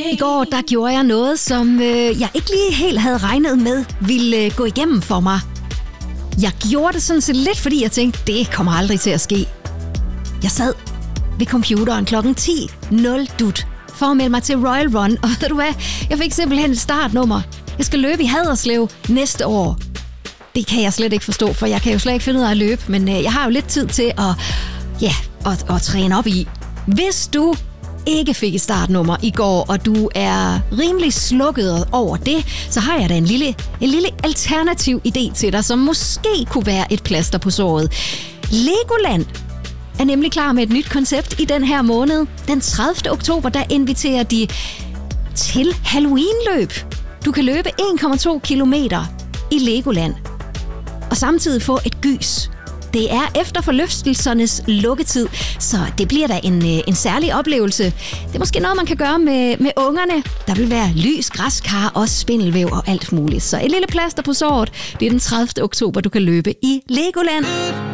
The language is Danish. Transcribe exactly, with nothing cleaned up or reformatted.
I går, der gjorde jeg noget, som øh, jeg ikke lige helt havde regnet med ville øh, gå igennem for mig. Jeg gjorde det sådan set lidt, fordi jeg tænkte, det kommer aldrig til at ske. Jeg sad ved computeren klokken ti nul dut for at melde mig til Royal Run, og ved du hvad? Jeg fik simpelthen et startnummer. Jeg skal løbe i Haderslev næste år. Det kan jeg slet ikke forstå, for jeg kan jo slet ikke finde ud af at løbe, men øh, jeg har jo lidt tid til at, ja, at, at træne op i. Hvis du ikke fik et startnummer i går, og du er rimelig slukket over det, så har jeg da en lille, en lille alternativ idé til dig, som måske kunne være et plaster på såret. Legoland er nemlig klar med et nyt koncept i den her måned. Den tredivte oktober, der inviterer de til Halloween-løb. Du kan løbe en komma to kilometer i Legoland og samtidig få et gys. Det er efter forlystelsernes lukketid, så det bliver da en, en særlig oplevelse. Det er måske noget, man kan gøre med, med ungerne. Der vil være lys, græskar og spindelvæv og alt muligt. Så et lille plaster på såret. Det er den tredivte oktober, du kan løbe i Legoland.